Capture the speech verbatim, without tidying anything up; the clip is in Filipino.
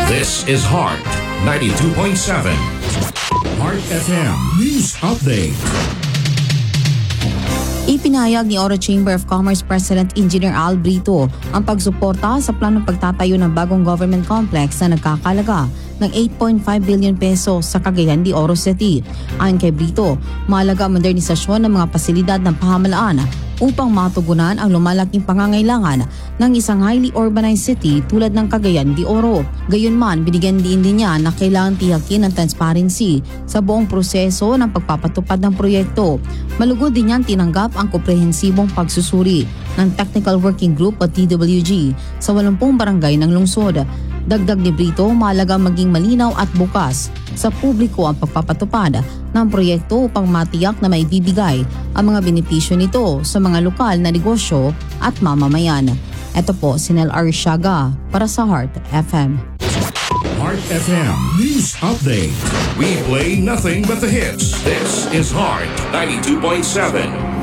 This is Heart ninety-two point seven. Heart F M News Update. Ipinahayag ni Oro Chamber of Commerce President Engineer Al Brito ang pagsuporta sa planong pagtatayo ng bagong government complex na nagkakalaga ng eight point five billion peso sa Cagayan de Oro City. Ayon kay Brito, mahalaga ang modernisasyon ng mga pasilidad ng pamahalaan upang matugunan ang lumalaking pangangailangan ng isang highly urbanized city tulad ng Cagayan de Oro. Gayunman, binigyan din din niya na kailangan tiyakin ng transparency sa buong proseso ng pagpapatupad ng proyekto. Malugod din niyang tinanggap ang komprehensibong pagsusuri ng Technical Working Group o T W G sa walumpung barangay ng lungsod. Dagdag ni Brito, mahalaga maging malinaw at bukas sa publiko ang pagpapatupad ng proyekto upang matiyak na maibibigay ang mga benepisyo nito sa mga lokal na negosyo at mamamayan. Ito po si Nel Arishaga para sa Heart F M. Heart F M News Update. We play nothing but the hits. This is Heart ninety-two point seven.